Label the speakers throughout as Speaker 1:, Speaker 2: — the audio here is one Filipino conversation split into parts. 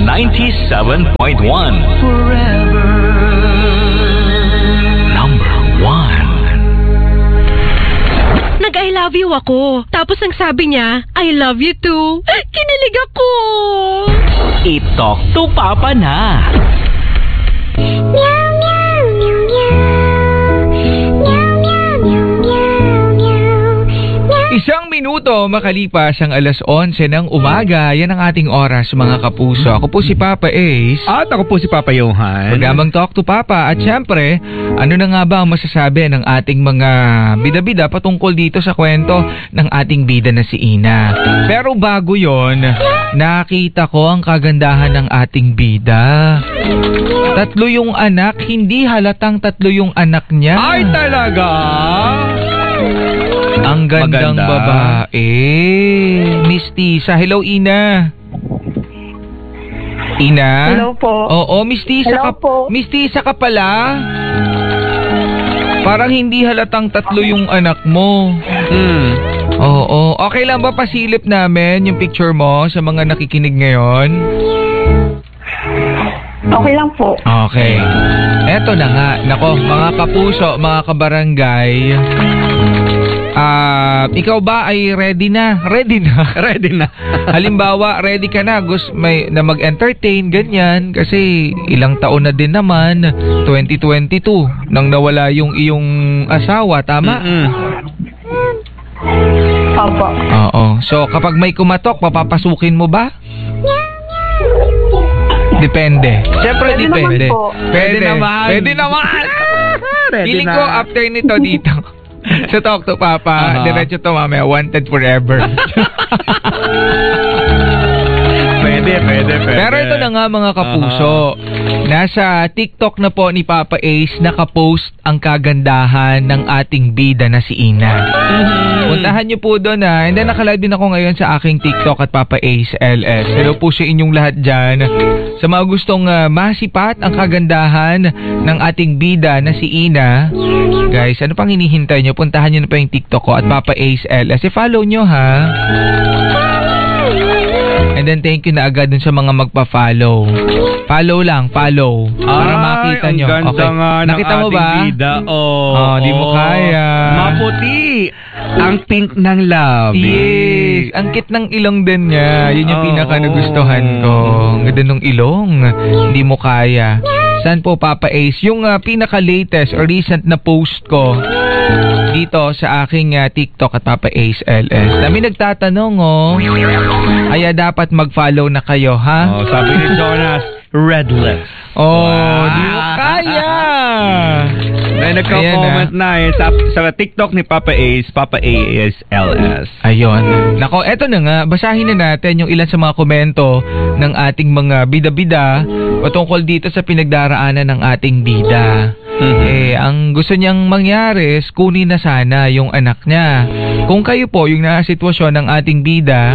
Speaker 1: 97.1. Forever. Number 1.
Speaker 2: Nag-I love you ako. Tapos ang sabi niya, I love you too. Kinilig ako.
Speaker 1: I-talk to Papa na.
Speaker 3: Meow, meow, meow, meow.
Speaker 4: Isang minuto makalipas ang alas 11 ng umaga. Yan ang ating oras, mga kapuso. Ako po si Papa Ace.
Speaker 5: At ako po si Papa Johan.
Speaker 4: Programang Talk to Papa. At syempre, ano na nga ba ang masasabi ng ating mga bida-bida patungkol dito sa kwento ng ating bida na si Ina. Pero bago yon, nakita ko ang kagandahan ng ating bida. 3 yung anak, hindi halatang 3 yung anak niya.
Speaker 5: Ay, talaga?
Speaker 4: Ang gandang babae. Miss Tisa. Hello, Ina. Ina?
Speaker 6: Hello po.
Speaker 4: Oo, Miss Tisa.
Speaker 6: Hello po.
Speaker 4: Miss Tisa ka pala. Parang hindi halatang 3 yung anak mo. Oo. Okay lang ba pasilip namin yung picture mo sa mga nakikinig ngayon?
Speaker 6: Okay lang po.
Speaker 4: Okay. Eto na nga. Nako, mga kapuso, mga kabarangay. Ikaw ba ay ready na? Ready na. Halimbawa, ready ka na na mag-entertain, ganyan. Kasi ilang taon na din naman, 2022, nang nawala yung iyong asawa, tama?
Speaker 6: Opo.
Speaker 4: Oo. So, kapag may kumatok, papapasukin mo ba? Depende. Siyempre,
Speaker 6: Pwede
Speaker 4: depende.
Speaker 6: naman po.
Speaker 4: Pwede naman. Feeling ko, after nito dito, sa Talk to Papa, diretso to mamaya, wanted forever.
Speaker 5: Pwede.
Speaker 4: Pero ito na nga, mga kapuso. Nasa TikTok na po ni Papa Ace, nakapost ang kagandahan ng ating bida na si Ina. Puntahan niyo po doon ha. And then nakalive din ako ngayon sa aking TikTok at Papa Ace LS. Hello po sa inyong lahat dyan. Sa mga gustong masipat ang kagandahan ng ating bida na si Ina, guys, ano pang hinihintay nyo? Puntahan nyo na pa yung TikTok ko at Papa Ace LS. I-follow nyo ha. And then thank you na agad dun sa mga magpa-follow. Follow. Para makita nyo.
Speaker 5: Ang ganda nga ng
Speaker 4: nakita mo ba?
Speaker 5: Bida.
Speaker 4: Di mo kaya.
Speaker 5: Maputi. Ang pink ng love.
Speaker 4: Yes. Ang cute ng ilong din niya. Yun yung pinaka nagustuhan ko. Ang ganda ng ilong. Hindi mo kaya. Saan po, Papa Ace? Yung pinaka-latest or recent na post ko dito sa aking TikTok at Papa Ace LS. Dami nagtatanong, Kaya dapat mag-follow na kayo, ha?
Speaker 5: Sabi ni Jonas, redless.
Speaker 4: Di mo kaya.
Speaker 5: May nagka-comment na sa TikTok ni Papa Ace LS.
Speaker 4: Ayun. Nako, eto na nga. Basahin na natin yung ilan sa mga komento ng ating mga bida-bida patungkol dito sa pinagdaraanan ng ating bida. Ang gusto niyang mangyari is kunin na sana yung anak niya. Kung kayo po yung nasa sitwasyon ng ating bida,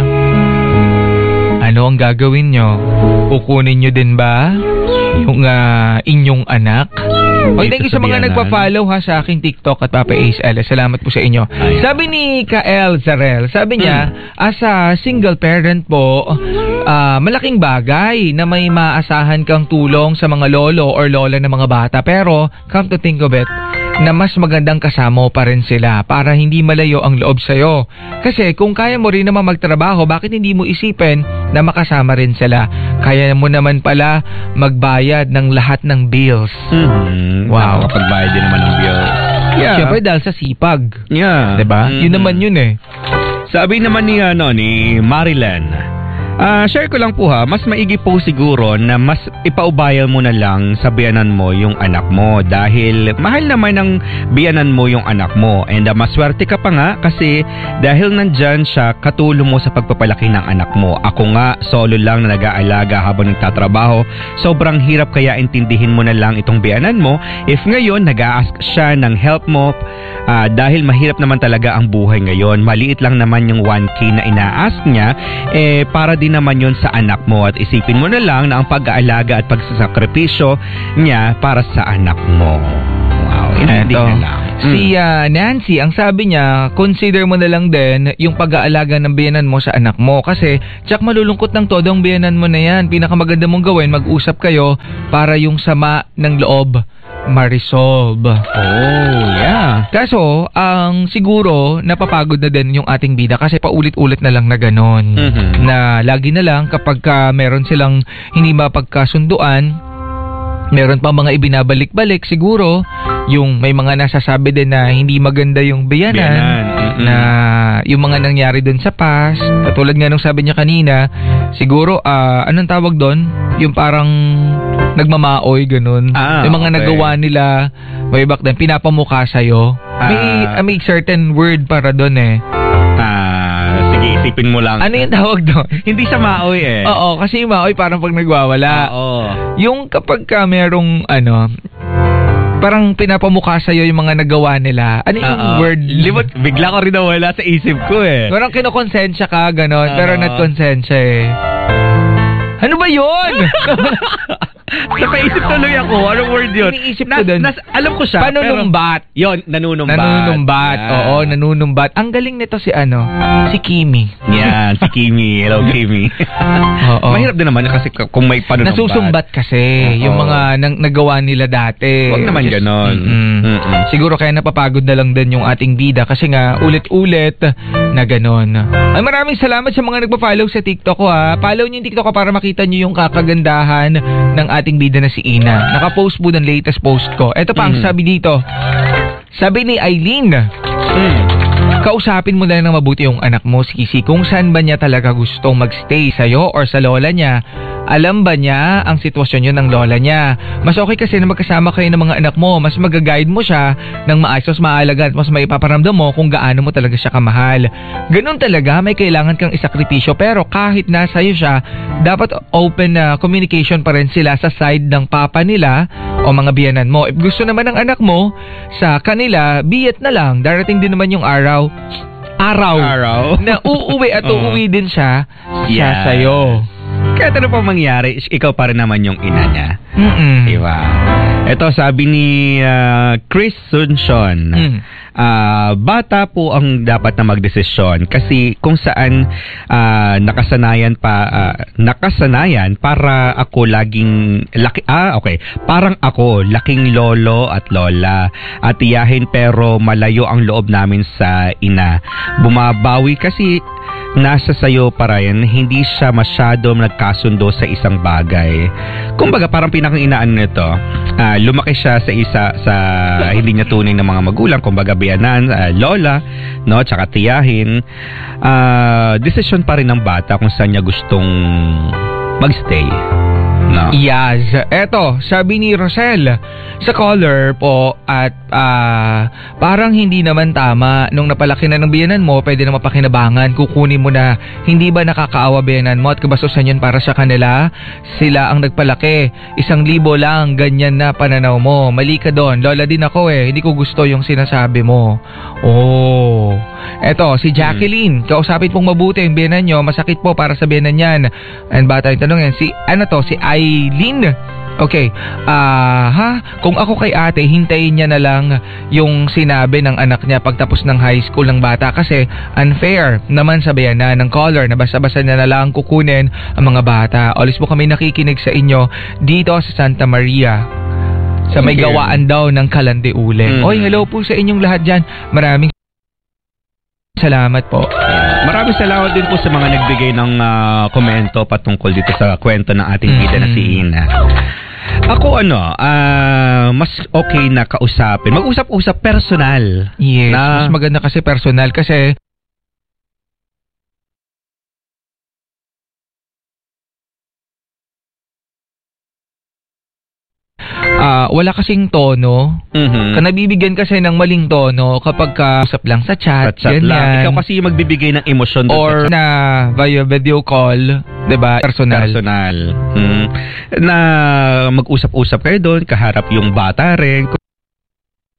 Speaker 4: ano ang gagawin nyo? Kukunin nyo din ba yung inyong anak? Thank you sa mga nagpa-follow ha sa aking TikTok at Papa Ace LS. Salamat po sa inyo. Sabi ni Kael Zarel, sabi niya, as a single parent po, malaking bagay na may maasahan kang tulong sa mga lolo or lola ng mga bata. Pero, come to think of it, na mas magandang kasama pa rin sila para hindi malayo ang loob sa'yo. Kasi kung kaya mo rin naman magtrabaho, bakit hindi mo isipin na makasama rin sila? Kaya mo naman pala magbayad ng lahat ng bills. Wow.
Speaker 5: Nakapagbayad din naman ng bills.
Speaker 4: Yeah. Siyempre dahil sa sipag.
Speaker 5: Yeah.
Speaker 4: Diba? Yun naman yun eh.
Speaker 5: Sabi naman ni Marilyn, share ko lang po ha, mas maigi po siguro na mas ipaubayan mo na lang sa biyanan mo yung anak mo dahil mahal naman ng biyanan mo yung anak mo and maswerte ka pa nga kasi dahil nandyan siya katulong mo sa pagpapalaki ng anak mo. Ako nga, solo lang na nag-aalaga habang nagtatrabaho. Sobrang hirap kaya intindihin mo na lang itong biyanan mo if ngayon nag-a-ask siya ng help mo dahil mahirap naman talaga ang buhay ngayon. Maliit lang naman yung 1K na ina-ask niya para din naman yun sa anak mo at isipin mo na lang na ang pag-aalaga at pagsasakripisyo niya para sa anak mo. Wow. Ending
Speaker 4: Eto.
Speaker 5: na lang.
Speaker 4: Si Nancy, ang sabi niya, consider mo na lang din yung pag-aalaga ng biyenan mo sa anak mo. Kasi, tsak malulungkot ng todo ang biyenan mo na yan. Pinakamaganda mong gawin, mag-usap kayo para yung sama ng loob ma-resolve.
Speaker 5: Oh, yeah.
Speaker 4: Kaso, ang siguro, napapagod na din yung ating bida kasi paulit-ulit na lang na ganon.
Speaker 5: Mhm.
Speaker 4: Na lagi na lang kapag meron silang hindi mapagkasunduan, meron pa mga ibinabalik-balik siguro, yung may mga nasasabi din na hindi maganda yung biyanan. Na yung mga nangyari dun sa past, katulad nga nung sabi niya kanina, siguro, anong tawag dun? Yung parang nagmamaoy, ganun. Yung mga
Speaker 5: okay.
Speaker 4: nagawa nila way back then, pinapamukha sa'yo. May certain word para dun eh.
Speaker 5: Sige, isipin mo lang.
Speaker 4: Ano yung tawag doon?
Speaker 5: Hindi sa maoy eh.
Speaker 4: Oo, kasi yung maoy parang pag nagwawala.
Speaker 5: Oo.
Speaker 4: Yung kapag merong parang pinapamukha sa'yo yung mga nagawa nila. Ano yung word?
Speaker 5: Limot, bigla ko rin nawala sa isip ko eh.
Speaker 4: Parang kinokonsensya ka, ganon. Pero not konsensya eh. Ano ba yun?
Speaker 5: Napaisip tuloy ako. Anong word yun?
Speaker 4: Iniisip ko dun.
Speaker 5: Alam ko siya.
Speaker 4: Panunumbat.
Speaker 5: Yun, nanunumbat.
Speaker 4: Nanunumbat.
Speaker 5: Yan.
Speaker 4: Oo, nanunumbat. Ang galing nito si si Kimi.
Speaker 5: Yan, si Kimi. Hello, Kimi.
Speaker 4: Oo.
Speaker 5: Mahirap din naman kasi kung may panunumbat.
Speaker 4: Nasusumbat kasi yung mga nagawa nila dati.
Speaker 5: Huwag naman ganon.
Speaker 4: Siguro kaya napapagod na lang din yung ating bida kasi nga ulit-ulit na ganon. Ay, maraming salamat sa mga nagpa-follow sa TikTok ko ha. Follow niyo yung TikTok ko para makita niyo yung kakagandahan ng ating bida na si Ina. Naka-post po ng latest post ko. Ito pa ang sabi dito. Sabi ni Eileen, kausapin mo na lang ng mabuti yung anak mo, si Kisi, kung saan ba niya talaga gustong magstay sa'yo or sa lola niya. Alam ba niya ang sitwasyon yun ng lola niya? Mas okay kasi na magkasama kayo ng mga anak mo. Mas mag-guide mo siya ng maayos, mas maalaga at mas maipaparamdam mo kung gaano mo talaga siya kamahal. Ganun talaga, may kailangan kang isakripisyo. Pero kahit nasa iyo siya, dapat open na communication pa rin sila sa side ng papa nila o mga biyanan mo. If gusto naman ng anak mo sa kanila, biyat na lang. Darating din naman yung araw na uuwi at uuwi din siya sa'yo.
Speaker 5: Kahit ano pa mangyari, ikaw pa rin naman yung ina niya. Diba? Ito, sabi ni Chris Sunshon, bata po ang dapat na magdesisyon kasi kung saan nakasanayan para ako laging parang ako laking lolo at lola at tiyahin pero malayo ang loob namin sa ina. Bumabawi kasi nasa sayo para yan, hindi siya masyado nagkasundo sa isang bagay. Kumbaga parang pinakainaan nito, lumaki siya sa hindi niya tunay na mga magulang, kumbaga biyanan, lola, no, tsaka tiyahin. Desisyon pa rin ng bata kung saan niya gustong magstay. No.
Speaker 4: Yes. Eto, sabi ni Rosel sa caller po at parang hindi naman tama nung napalaki na ng biyanan mo, pwede na mapakinabangan, kukunin mo na hindi ba nakakaawa biyanan mo at kabastusan yun para sa kanila? Sila ang nagpalaki. 1,000 lang, ganyan na pananaw mo. Mali ka doon. Lola din ako hindi ko gusto yung sinasabi mo. Oh. Eto, si Jacqueline, kausapin pong mabuti yung biyanan nyo, masakit po para sa biyanan yan. And bata yung tanong yan, si Eileen. Okay, kung ako kay ate, hintayin niya na lang yung sinabi ng anak niya pagtapos ng high school ng bata kasi unfair naman sa biyanan ng caller na basta-basta niya na lang kukunin ang mga bata. Always po kami nakikinig sa inyo dito sa Santa Maria sa may gawaan daw ng Kalandiule. Oy, hello po sa inyong lahat dyan. Maraming salamat po.
Speaker 5: Maraming salamat din po sa mga nagbigay ng komento patungkol dito sa kwento ng ating bida na si Ina. Ako mas okay na kausapin. Mag-usap-usap personal.
Speaker 4: Yes, mas maganda kasi personal kasi wala kasing tono. Nabibigyan kasi ng maling tono kapag usap lang sa chat.
Speaker 5: Ikaw kasi yung magbibigay ng emosyon
Speaker 4: or na via video call, 'di ba? Personal.
Speaker 5: Na mag-usap-usap kayo doon, kaharap yung bata rin.